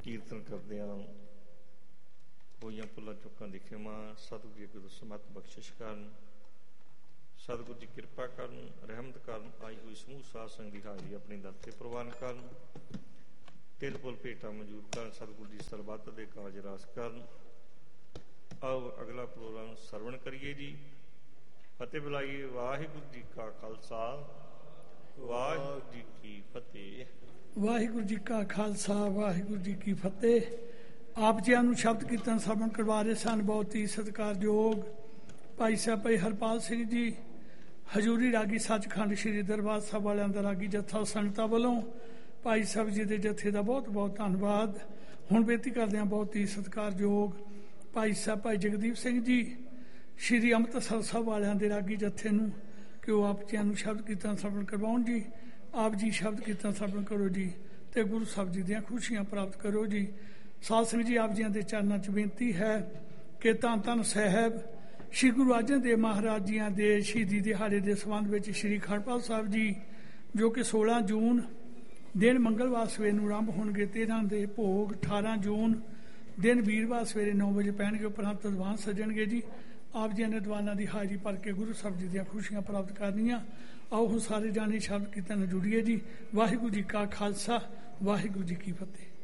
ਕੀਰਤਨ ਕਰਦਿਆਂ ਹੋਈਆਂ ਭੁੱਲਾਂ ਚੁੱਕਾਂ ਦੀ ਖਿਮਾ, ਸਤਿਗੁਰੂ ਜੀ ਅੱਗੇ ਸਮੱਤ ਬਖਸ਼ਿਸ਼ ਕਰਨ, ਸਤਿਗੁਰੂ ਜੀ ਕਿਰਪਾ ਕਰਨ, ਰਹਿਮਤ ਕਰਨ। ਆਈ ਹੋਈ ਸਮੂਹ ਸਾਧ ਸੰਗਤ ਦੀ ਹਾਜ਼ਰੀ ਆਪਣੇ ਦਰ ਤੇ ਪ੍ਰਵਾਨ ਕਰਨ, ਤਿਲ ਪੁਲ ਭੇਟਾਂ ਮਨਜ਼ੂਰ ਕਰਨ, ਸਤਿਗੁਰੂ ਜੀ ਸਰਬੱਤ ਦੇ ਕਾਜ ਰਾਸ ਕਰਨ। ਆਓ ਅਗਲਾ ਪ੍ਰੋਗਰਾਮ ਸਰਵਣ ਕਰੀਏ ਜੀ। ਫਤਿਹ ਬੁਲਾਈਏ। ਵਾਹਿਗੁਰੂ ਜੀ ਕਾ ਖਾਲਸਾ, ਵਾਹਿਗੁਰੂ ਜੀ ਕੀ ਫਤਿਹ। ਵਾਹਿਗੁਰੂ ਜੀ ਕਾ ਖਾਲਸਾ, ਵਾਹਿਗੁਰੂ ਜੀ ਕੀ ਫਤਿਹ। ਆਪ ਜੀਆਂ ਨੂੰ ਸ਼ਬਦ ਕੀਰਤਨ ਸਰਵਣ ਕਰਵਾ ਰਹੇ ਸਨ ਬਹੁਤ ਹੀ ਸਤਿਕਾਰਯੋਗ ਭਾਈ ਸਾਹਿਬ ਭਾਈ ਹਰਪਾਲ ਸਿੰਘ ਜੀ, ਹਜ਼ੂਰੀ ਰਾਗੀ ਸੱਚਖੰਡ ਸ੍ਰੀ ਦਰਬਾਰ ਸਾਹਿਬ ਵਾਲਿਆਂ ਦਾ ਰਾਗੀ ਜੱਥਾ ਸੰਗਤਾਂ ਵੱਲੋਂ ਭਾਈ ਸਾਹਿਬ ਜੀ ਦੇ ਜੱਥੇ ਦਾ ਬਹੁਤ ਬਹੁਤ ਧੰਨਵਾਦ। ਹੁਣ ਬੇਨਤੀ ਕਰਦੇ ਹਾਂ ਬਹੁਤ ਹੀ ਸਤਿਕਾਰਯੋਗ ਭਾਈ ਸਾਹਿਬ ਭਾਈ ਜਗਦੀਪ ਸਿੰਘ ਜੀ, ਸ੍ਰੀ ਅੰਮ੍ਰਿਤਸਰ ਸਾਹਿਬ ਵਾਲਿਆਂ ਦੇ ਰਾਗੀ ਜੱਥੇ ਨੂੰ ਕਿ ਉਹ ਆਪ ਜੀਆਂ ਨੂੰ ਸ਼ਬਦ ਕੀਰਤਨ ਸਰਵਣ ਕਰਵਾਉਣ ਜੀ। ਆਪ ਜੀ ਸ਼ਬਦ ਕੀਰਤਨ ਸਰਵਣ ਕਰੋ ਜੀ ਤੇ ਗੁਰੂ ਸਾਹਿਬ ਜੀ ਦੀਆਂ ਖੁਸ਼ੀਆਂ ਪ੍ਰਾਪਤ ਕਰੋ ਜੀ। ਸਾਧ ਸੰਗਤ ਜੀ, ਆਪ ਜੀਆਂ ਦੇ ਚਰਨਾਂ 'ਚ ਬੇਨਤੀ ਹੈ ਕਿ ਧੰਨ ਧੰਨ ਸਾਹਿਬ ਸ਼੍ਰੀ ਗੁਰੂ ਅਰਜਨ ਦੇਵ ਮਹਾਰਾਜ ਜੀਆਂ ਦੇ ਸ਼ਹੀਦੀ ਦਿਹਾੜੇ ਦੇ ਸੰਬੰਧ ਵਿੱਚ ਸ਼੍ਰੀ ਅਖੰਡ ਪਾਠ ਸਾਹਿਬ ਜੀ ਜੋ ਕਿ 16 ਜੂਨ ਦਿਨ ਮੰਗਲਵਾਰ ਸਵੇਰ ਨੂੰ ਆਰੰਭ ਹੋਣਗੇ, 13 ਦੇ ਭੋਗ 18 ਜੂਨ ਦਿਨ ਵੀਰਵਾਰ ਸਵੇਰੇ 9 ਵਜੇ ਪੈਣਗੇ, ਉਪਰੰਤ ਦੀਵਾਨ ਸੱਜਣਗੇ ਜੀ। ਆਪ ਜੀਆਂ ਨੇ ਦੀਵਾਨਾਂ ਦੀ ਹਾਜ਼ਰੀ ਭਰ ਕੇ ਗੁਰੂ ਸਾਹਿਬ ਜੀ ਦੀਆਂ ਖੁਸ਼ੀਆਂ ਪ੍ਰਾਪਤ ਕਰਨੀਆਂ। ਆਓ ਹੁਣ ਸਾਰੇ ਜਾਣੇ ਸ਼ਬਦ ਕੀਰਤਨ ਨਾਲ ਜੁੜੀਏ ਜੀ। ਵਾਹਿਗੁਰੂ ਜੀ ਕਾ ਖਾਲਸਾ, ਵਾਹਿਗੁਰੂ ਜੀ ਕੀ ਫਤਿਹ।